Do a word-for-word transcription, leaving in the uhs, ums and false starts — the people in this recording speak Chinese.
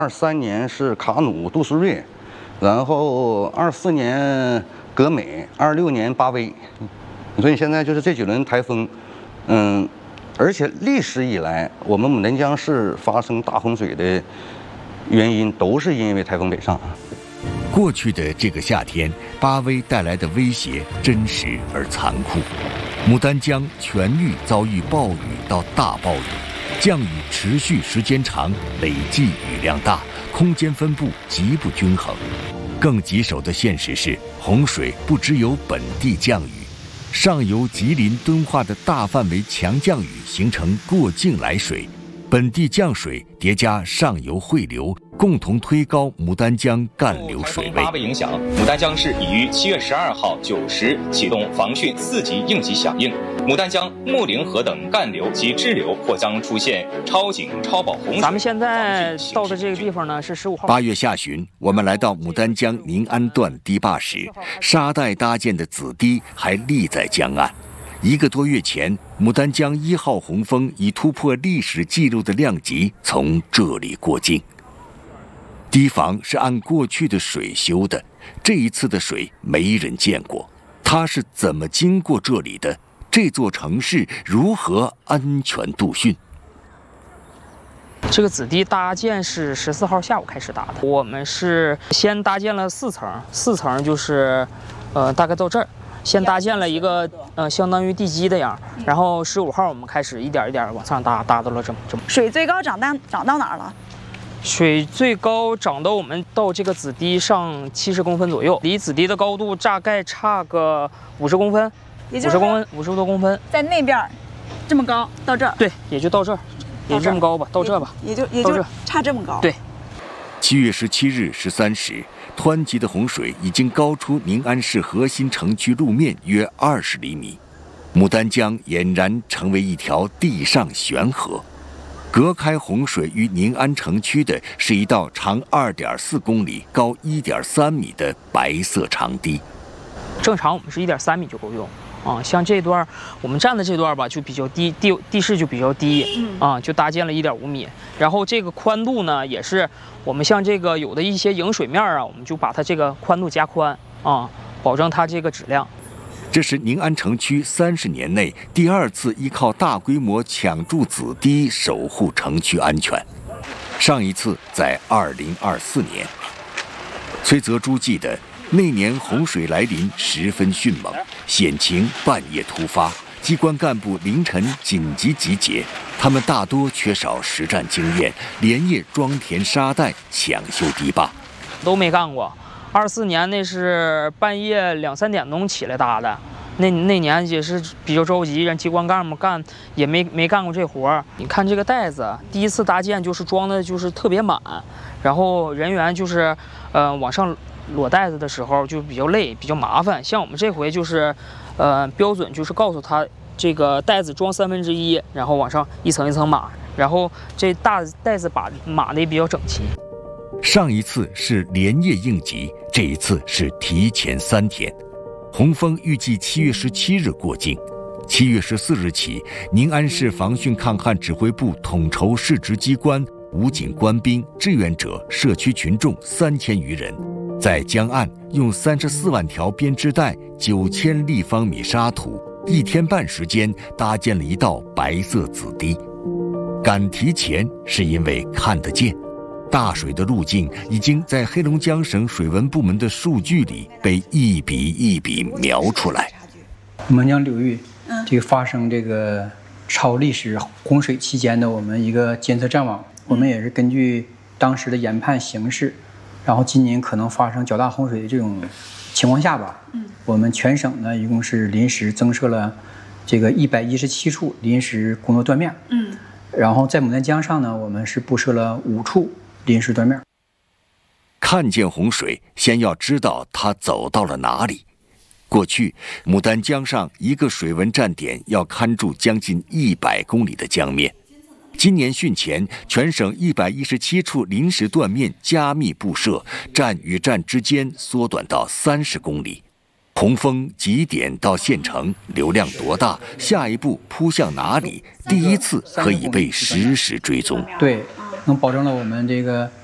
二三年是卡努、杜苏芮，然后二四年格美，二六年巴威。所以现在就是这几轮台风，嗯，而且历史以来，我们牡丹江市发生大洪水的原因都是因为台风北上。 过去的这个夏天，巴威带来的威胁真实而残酷。牡丹江全域遭遇暴雨到大暴雨，降雨持续时间长，累计雨量大，空间分布极不均衡。更棘手的现实是，洪水不只有本地降雨，上游吉林、敦化的大范围强降雨形成过境来水，本地降水叠加上游汇流，共同推高牡丹江干流水位。 八的影响，牡丹江市已于七月十二号九时启动防汛四级应急响应。牡丹江、木陵河等干流及支流或将出现超警、超保洪水。 咱们现在到的这个地方呢是十五号。 八月下旬，我们来到牡丹江宁安段堤坝时，沙带搭建的子堤还立在江岸。一个多月前，牡丹江一号洪峰以突破历史纪录的量级从这里过境。堤防是按过去的水修的，这一次的水没人见过，它是怎么经过这里的？这座城市如何安全度汛？ 这个子堤搭建是十四号下午开始搭的，我们是先搭建了四层，四层就是，呃，大概到这儿。先搭建了一个呃，相当于地基的样，然后十五号我们开始一点一点往上搭，搭到了这么这么。 水最高涨到涨到哪儿了？ 水最高涨到我们到这个子堤上七十公分左右，离子堤的高度大概差个五十公分，五十公分，五十多公分。 在那边，这么高到这儿？ 对，也就到这儿，也就这么高吧，到这吧， 也就也就差这么高。 对。 七月十七日十三时。湍急的洪水已经高出宁安市核心城区路面约二十厘米，牡丹江俨然成为一条地上悬河。隔开洪水与宁安城区的是一道长二点四公里、高一点三米的白色长堤。 正常我们是一点三米就够用啊，像这段我们站的这段吧就比较低，地地势就比较低啊，就搭建了一点五米。然后这个宽度呢，也是我们像这个有的一些迎水面啊，我们就把它这个宽度加宽啊，保证它这个质量。 这是宁安城区三十年内第二次依靠大规模抢筑子堤守护城区安全，上一次在二零二四年。崔泽珠记得。那年洪水来临十分迅猛，险情半夜突发，机关干部凌晨紧急集结，他们大多缺少实战经验，连夜装填沙袋，抢修堤坝， 都没干过。二四年那是半夜两三点钟起来搭的，那那年也是比较着急，让机关干部干也没没干过这活儿。你看这个袋子，第一次搭建就是装的就是特别满，然后人员就是呃往上。裸袋子的时候就比较累，比较麻烦。像我们这回就是，呃，标准就是告诉他这个袋子装三分之一，然后往上一层一层码，然后这大袋子把码的也比较整齐。 上一次是连夜应急，这一次是提前三天。洪峰预计七月十七日过境，七月十四日起，宁安市防汛抗旱指挥部统筹市直机关、武警官兵、志愿者、社区群众三千余人。在江岸用三十四万条编织带、九千立方米沙土，一天半时间搭建了一道白色子堤。敢提前是因为看得见，大水的路径已经在黑龙江省水文部门的数据里被一笔一笔描出来。 牡丹江流域这个发生这个超历史洪水期间的我们一个监测战网，我们也是根据当时的研判形势。然后今年可能发生较大洪水的这种情况下吧，嗯，我们全省呢一共是临时增设了这个一百一十七处临时工作断面，嗯，然后在牡丹江上呢，我们是布设了五处临时断面。 看见洪水，先要知道它走到了哪里。过去，牡丹江上一个水文站点要看住将近一百公里的江面。今年汛前，全省一百一十七处临时断面加密布设，站与站之间缩短到三十公里。洪峰几点到县城，流量多大，下一步扑向哪里，第一次可以被实时追踪。 对，能保证了我们这个